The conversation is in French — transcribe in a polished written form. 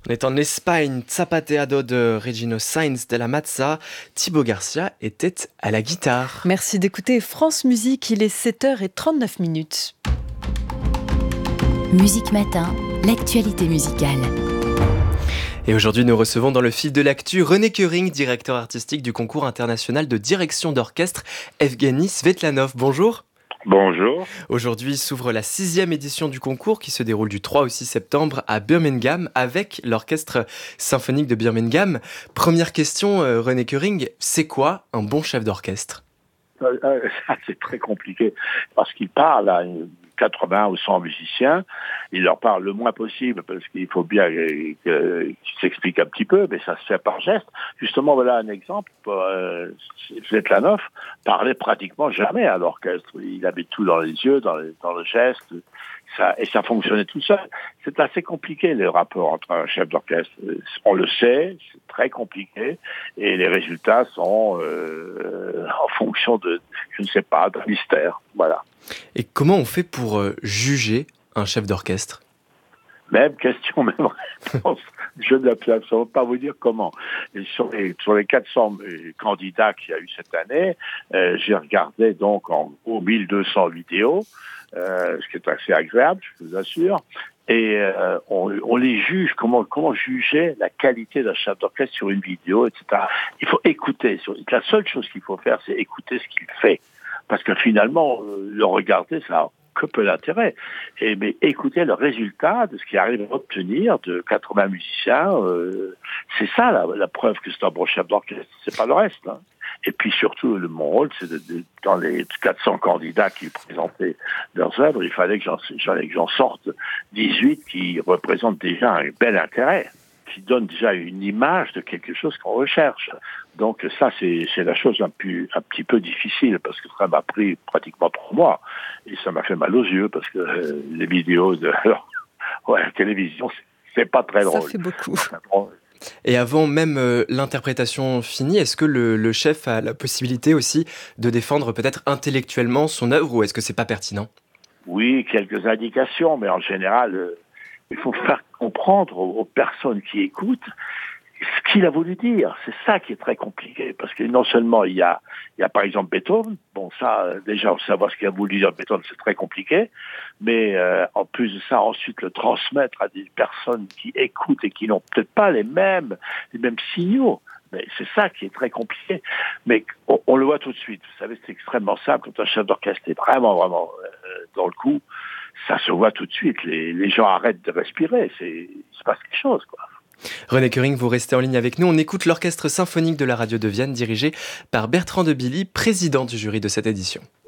On est en Espagne, Zapateado de Regino Sainz de la Mazza. Thibaut Garcia était à la guitare. Merci d'écouter France Musique, il est 7h39. Musique Matin, l'actualité musicale. Et aujourd'hui, nous recevons dans le fil de l'actu René Koering, directeur artistique du concours international de direction d'orchestre Evgeny Svetlanov. Bonjour. Bonjour. Aujourd'hui s'ouvre la 6e édition du concours qui se déroule du 3 au 6 septembre à Birmingham avec l'Orchestre Symphonique de Birmingham. Première question, René Koering, c'est quoi un bon chef d'orchestre ? Ça, c'est très compliqué parce qu'il parle à 80 ou 100 musiciens, il leur parle le moins possible parce qu'il faut bien qu'ils s'expliquent un petit peu, mais ça se fait par geste. Justement, voilà un exemple. Svetlanov parlait pratiquement jamais à l'orchestre. Il avait tout dans les yeux, dans le geste, et ça fonctionnait tout seul. C'est assez compliqué le rapport entre un chef d'orchestre. On le sait, c'est très compliqué, et les résultats sont en fonction de, je ne sais pas, d'un mystère. Voilà. Et comment on fait pour juger un chef d'orchestre ? Même question, même réponse. Je ne peux pas vous dire comment. Et sur les 400 candidats qu'il y a eu cette année, j'ai regardé donc en gros 1200 vidéos, ce qui est assez agréable, je vous assure. Et on les juge, comment juger la qualité d'un chef d'orchestre sur une vidéo, etc. Il faut écouter. La seule chose qu'il faut faire, c'est écouter ce qu'il fait. Parce que finalement, le regarder, ça a que peu d'intérêt. Mais écouter le résultat de ce qu'il arrive à obtenir de 80 musiciens, c'est ça la preuve que c'est un bon chef d'orchestre. C'est pas le reste. Hein. Et puis surtout, mon rôle, c'est dans les 400 candidats qui présentaient leurs œuvres, il fallait que j'en sorte 18 qui représentent déjà un bel intérêt, qui donne déjà une image de quelque chose qu'on recherche. Donc ça, c'est la chose un petit peu difficile, parce que ça m'a pris pratiquement 3 mois, et ça m'a fait mal aux yeux, parce que les vidéos de la télévision, c'est pas très drôle. Ça fait beaucoup. Et avant même l'interprétation finie, est-ce que le chef a la possibilité aussi de défendre peut-être intellectuellement son œuvre, ou est-ce que c'est pas pertinent ? Oui, quelques indications, mais en général, il faut faire comprendre aux personnes qui écoutent ce qu'il a voulu dire. C'est ça qui est très compliqué, parce que non seulement il y a par exemple Beethoven, bon ça déjà savoir ce qu'il a voulu dire Beethoven, c'est très compliqué, mais en plus de ça, ensuite le transmettre à des personnes qui écoutent et qui n'ont peut-être pas les mêmes signaux. Mais c'est ça qui est très compliqué. Mais on le voit tout de suite. Vous savez, c'est extrêmement simple. Quand un chef d'orchestre est vraiment dans le coup, ça se voit tout de suite. Les gens arrêtent de respirer. Il se passe quelque chose, quoi. René Koering, vous restez en ligne avec nous. On écoute l'Orchestre Symphonique de la Radio de Vienne, dirigé par Bertrand de Billy, président du jury de cette édition.